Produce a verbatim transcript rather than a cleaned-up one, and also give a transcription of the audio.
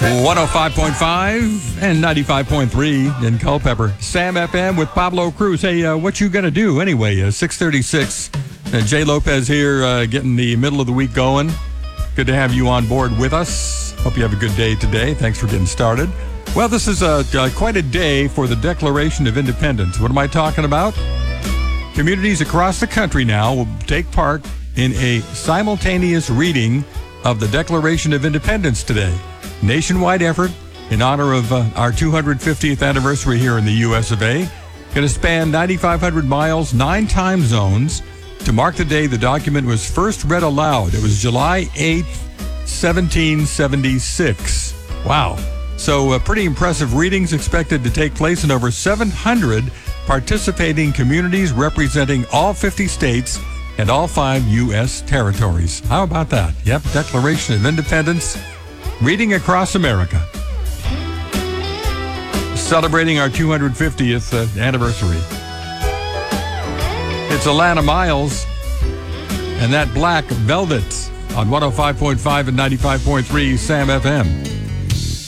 one oh five point five and ninety-five point three in Culpeper. Sam F M with Pablo Cruz. Hey, uh, what you gonna do anyway? Uh, six thirty-six. Uh, Jay Lopez here, uh, getting the middle of the week going. Good to have you on board with us. Hope you have a good day today. Thanks for getting started. Well, this is a, uh, quite a day for the Declaration of Independence. What am I talking about? Communities across the country now will take part in a simultaneous reading of the Declaration of Independence today. Nationwide effort in honor of uh, our two hundred fiftieth anniversary here in the U S of A. Going to span nine thousand five hundred miles, nine time zones to mark the day the document was first read aloud. It was July eighth, seventeen seventy-six. Wow. So uh, pretty impressive readings expected to take place in over seven hundred participating communities representing all fifty states and all five U S territories. How about that? Yep, Declaration of Independence, reading across America. Celebrating our two hundred fiftieth uh, anniversary. It's Alana Miles and that Black Velvet on one oh five point five and ninety-five point three Sam F M.